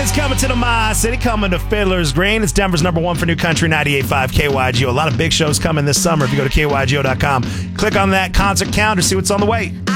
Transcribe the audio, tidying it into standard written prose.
is coming to the My City, coming to Fiddler's Green. It's Denver's #1 for new country, 98.5 KYGO. A lot of big shows coming this summer. If you go to KYGO.com, click on that concert calendar, see what's on the way.